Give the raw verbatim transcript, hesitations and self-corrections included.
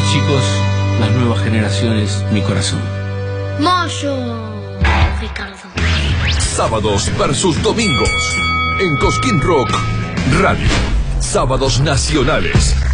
los chicos, las nuevas generaciones, mi corazón. Moyo, Ricardo. Sábados versus domingos en Cosquín Rock Radio. Sábados nacionales.